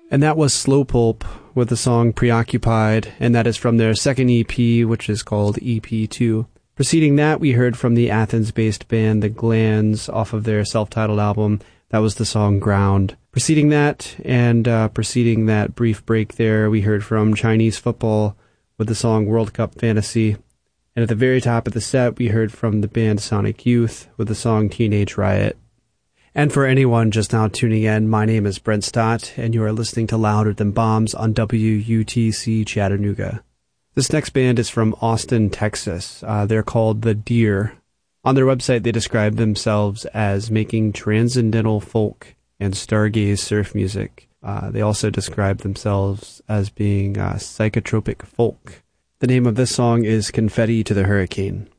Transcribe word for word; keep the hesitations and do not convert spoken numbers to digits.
And that was Slow Pulp with the song Preoccupied, and that is from their second E P, which is called E P two. Preceding that, we heard from the Athens-based band The Glands off of their self-titled album. That was the song Ground. Preceding that, and uh, preceding that brief break there, we heard from Chinese Football with the song World Cup Fantasy. And at the very top of the set, we heard from the band Sonic Youth with the song Teenage Riot. And for anyone just now tuning in, my name is Brent Stott, and you are listening to Louder Than Bombs on W U T C Chattanooga. This next band is from Austin, Texas. Uh, they're called The Deer. On their website, they describe themselves as making transcendental folk and stargaze surf music. Uh, they also describe themselves as being uh, psychotropic folk. The name of this song is Confetti to the Hurricane.